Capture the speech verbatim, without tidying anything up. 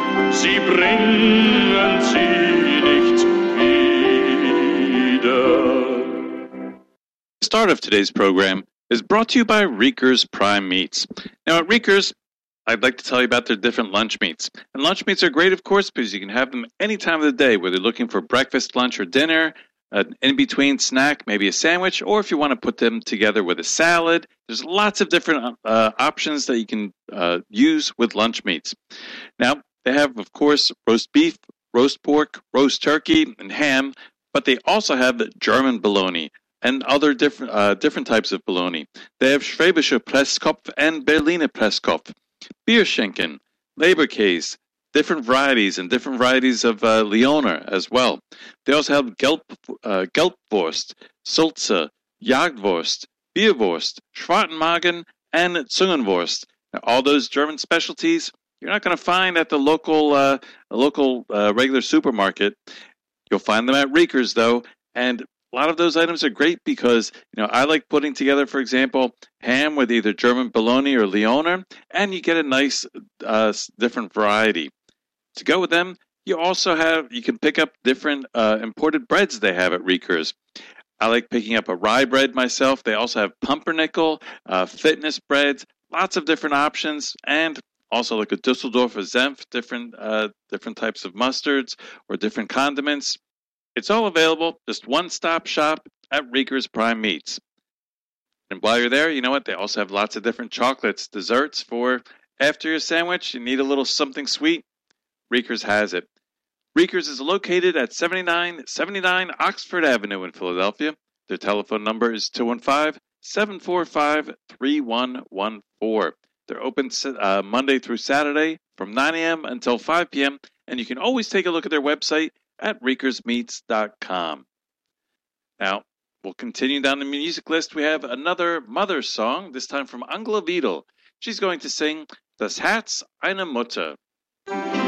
sie bringen sie nicht wieder. The start of today's program is brought to you by Reekers Prime Meats. Now at Reekers, I'd like to tell you about their different lunch meats. And lunch meats are great, of course, because you can have them any time of the day, whether you're looking for breakfast, lunch, or dinner, an in-between snack, maybe a sandwich, or if you want to put them together with a salad. There's lots of different uh, options that you can uh, use with lunch meats. Now, they have, of course, roast beef, roast pork, roast turkey, and ham, but they also have German bologna and other different uh, different types of bologna. They have Schwäbische Presskopf and Berliner Presskopf, Bierschinken, Leberkäse, different varieties and different varieties of uh, Leoner as well. They also have Gelb, uh, Gelbwurst, Sulze, Jagdwurst, Bierwurst, Schwartenmagen, and Zungenwurst. Now, all those German specialties you're not going to find at the local uh, local uh, regular supermarket. You'll find them at Reekers, though, and a lot of those items are great because, you know, I like putting together, for example, ham with either German bologna or Leoner, and you get a nice uh, different variety. To go with them, you also have, you can pick up different uh, imported breads they have at Reekers. I like picking up a rye bread myself. They also have pumpernickel, uh, fitness breads, lots of different options, and also like a Düsseldorfer Senf, different, uh, different types of mustards or different condiments. It's all available, just one-stop shop at Reekers Prime Meats. And while you're there, you know what? They also have lots of different chocolates, desserts for after your sandwich. You need a little something sweet. Reekers has it. Reekers is located at seventy-nine seventy-nine Oxford Avenue in Philadelphia. Their telephone number is two one five, seven four five, three one one four. They're open uh, Monday through Saturday from nine a.m. until five p.m. And you can always take a look at their website at reekers meats dot com. Now, we'll continue down the music list. We have another mother song, this time from Angela Wiedel. She's going to sing Das Herz einer Mutter.